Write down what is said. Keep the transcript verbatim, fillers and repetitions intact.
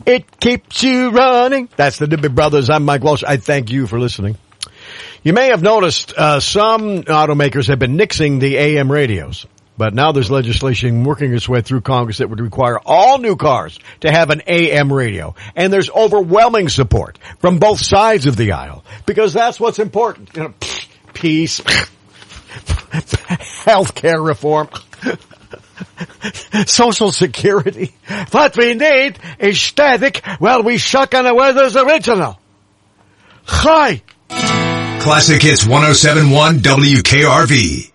It keeps you running. That's the Doobie Brothers. I'm Mike Walsh. I thank you for listening. You may have noticed uh, some automakers have been nixing the A M radios. But now there's legislation working its way through Congress that would require all new cars to have an A M radio. And there's overwhelming support from both sides of the aisle because that's what's important. You know, peace, healthcare reform, Social Security. What we need is static while we shuck on the weather's original. Hi. Classic Hits one oh seven point one W K R V.